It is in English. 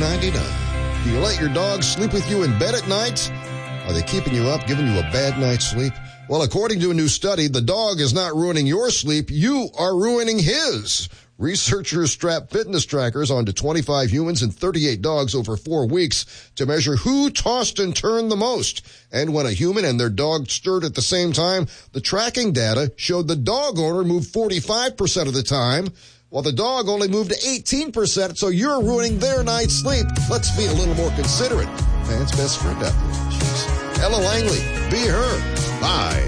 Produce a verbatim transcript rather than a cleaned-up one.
ninety-nine. Do you let your dog sleep with you in bed at night? Are they keeping you up, giving you a bad night's sleep? Well, according to a new study, the dog is not ruining your sleep. You are ruining his. Researchers strapped fitness trackers onto twenty-five humans and thirty-eight dogs over four weeks to measure who tossed and turned the most. And when a human and their dog stirred at the same time, the tracking data showed the dog owner moved forty-five percent of the time, while the dog only moved eighteen percent, so you're ruining their night's sleep. Let's be a little more considerate. Man's best friend out there. Jeez. Ella Langley, Be Her. Bye.